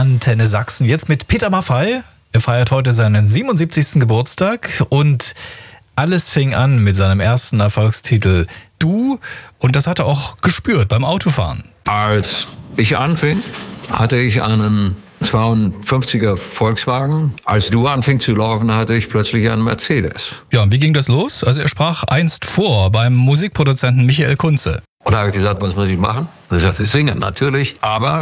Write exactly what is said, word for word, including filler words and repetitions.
Antenne Sachsen. Jetzt mit Peter Maffay. Er feiert heute seinen siebenundsiebzigsten Geburtstag und alles fing an mit seinem ersten Erfolgstitel Du, und das hat er auch gespürt beim Autofahren. Als ich anfing, hatte ich einen zweiundfünfziger Volkswagen. Als Du anfing zu laufen, hatte ich plötzlich einen Mercedes. Ja, und wie ging das los? Also er sprach einst vor beim Musikproduzenten Michael Kunze. Und da habe ich gesagt, was muss ich machen? Er sagte, singen natürlich, aber